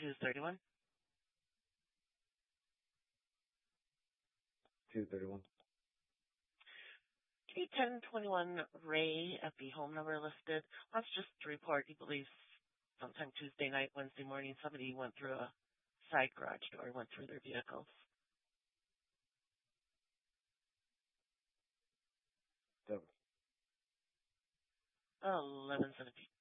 231. 231. 1021 Ray at the home number listed wants just to report he believes sometime Tuesday night, Wednesday morning, somebody went through a side garage door, went through their vehicles. 7. 11:17.